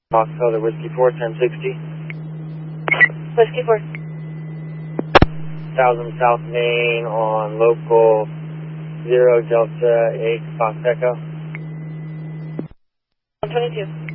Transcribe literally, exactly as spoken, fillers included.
Foxtrot, Whiskey four, ten sixty. Whiskey four. one thousand South Main on local zero Delta eight Fox Echo. one twenty-two.